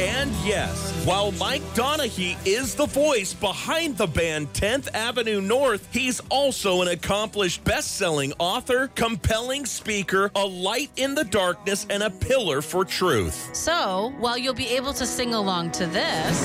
And yes, while Mike Donaghy is the voice behind the band 10th Avenue North, he's also an accomplished best-selling author, compelling speaker, a light in the darkness, and a pillar for truth. So, while you'll be able to sing along to this,